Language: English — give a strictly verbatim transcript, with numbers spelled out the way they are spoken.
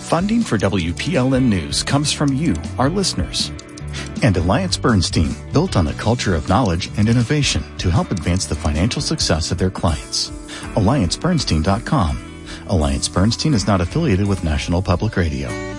Funding for W P L N News comes from you, our listeners. And Alliance Bernstein, built on the culture of knowledge and innovation to help advance the financial success of their clients. alliance bernstein dot com. Alliance Bernstein is not affiliated with National Public Radio.